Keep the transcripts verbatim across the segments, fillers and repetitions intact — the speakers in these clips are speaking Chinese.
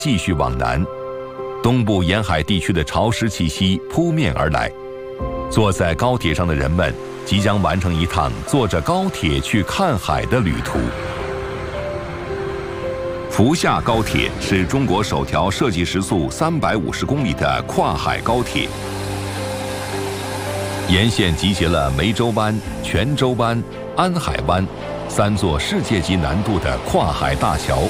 继续往南，东部沿海地区的潮湿气息扑面而来。坐在高铁上的人们即将完成一趟坐着高铁去看海的旅途。福厦高铁是中国首条设计时速三百五十公里的跨海高铁，沿线集结了湄洲湾、泉州湾、安海湾三座世界级难度的跨海大桥，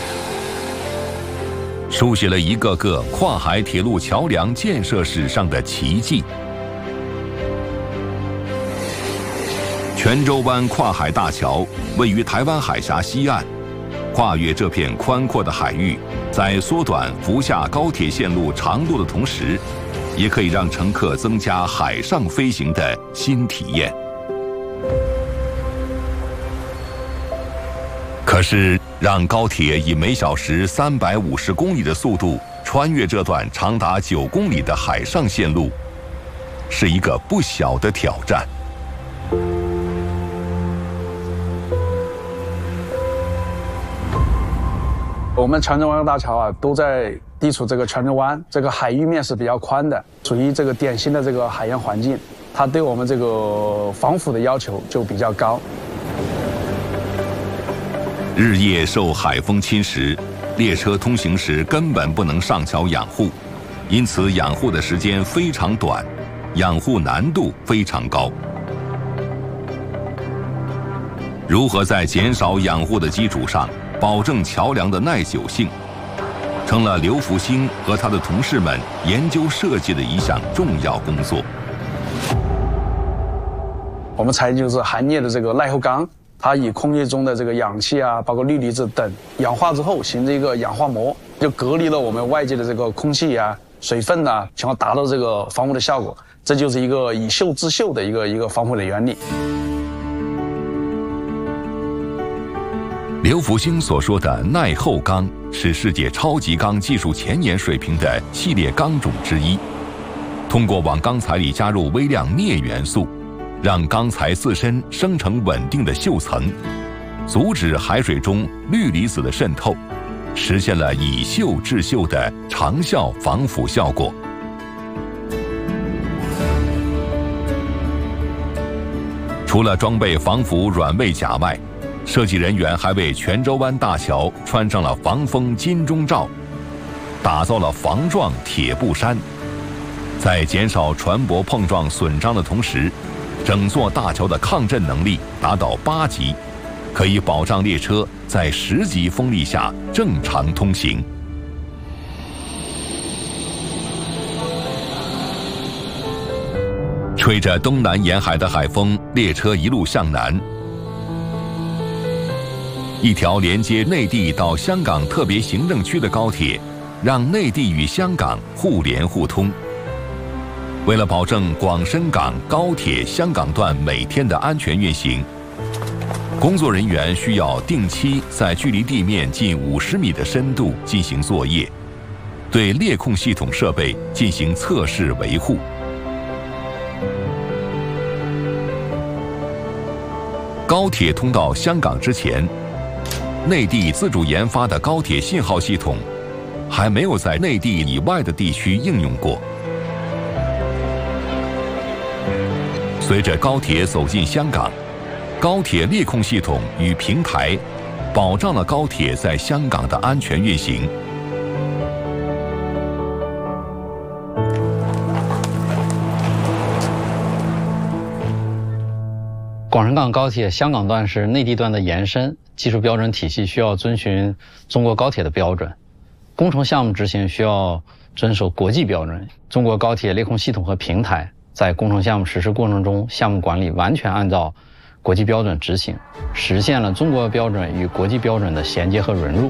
书写了一个个跨海铁路桥梁建设史上的奇迹。泉州湾跨海大桥位于台湾海峡西岸，跨越这片宽阔的海域，在缩短福厦高铁线路长度的同时，也可以让乘客增加海上飞行的新体验。可是，让高铁以每小时三百五十公里的速度穿越这段长达九公里的海上线路，是一个不小的挑战。 我们泉州湾大桥啊，都在地处这个泉州湾，这个海域面是比较宽的，属于这个典型的这个海洋环境，它对我们这个防腐的要求就比较高。 日夜受海风侵蚀，列车通行时根本不能上桥养护，因此养护的时间非常短，养护难度非常高。如何在减少养护的基础上保证桥梁的耐久性，成了刘福兴和他的同事们研究设计的一项重要工作。 我们采用就是含镍的这个耐候钢，它以空气中的这个氧气啊，包括氯离子等氧化之后，形成一个氧化膜，就隔离了我们外界的这个空气啊、水分呐、啊，想要达到这个防腐的效果。这就是一个以锈制锈的一个一个防腐的原理。 刘福兴所说的耐候钢是世界超级钢技术前沿水平的系列钢种之一，通过往钢材里加入微量镍元素，让钢材自身生成稳定的锈层，阻止海水中氯离子的渗透，实现了以锈制锈的长效防腐效果。除了装备防腐软猬甲外，设计人员还为泉州湾大桥穿上了防风金钟罩，打造了防撞铁布衫，在减少船舶碰撞损伤的同时，整座大桥的抗震能力达到八级，可以保障列车在十级风力下正常通行。吹着东南沿海的海风，列车一路向南。一条连接内地到香港特别行政区的高铁，让内地与香港互联互通。为了保证广深港高铁香港段每天的安全运行，工作人员需要定期在距离地面近五十米的深度进行作业，对列控系统设备进行测试维护。高铁通到香港之前，内地自主研发的高铁信号系统还没有在内地以外的地区应用过。随着高铁走进香港，高铁列控系统与平台保障了高铁在香港的安全运行。 广深港高铁香港段是内地段的延伸，技术标准体系需要遵循中国高铁的标准，工程项目执行需要遵守国际标准。中国高铁列控系统和平台在工程项目实施过程中，项目管理完全按照国际标准执行，实现了中国标准与国际标准的衔接和融入。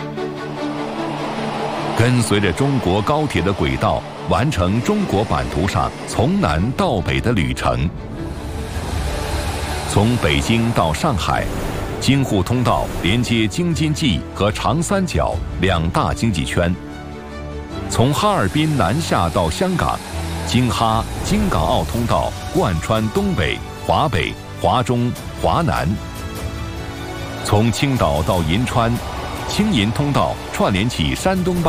跟随着中国高铁的轨道，完成中国版图上从南到北的旅程。从北京到上海，京沪通道连接京津冀和长三角两大经济圈。从哈尔滨南下到香港，京哈京港澳通道贯穿东北、华北、华中、华南。从青岛到银川， 青银通道串联起山东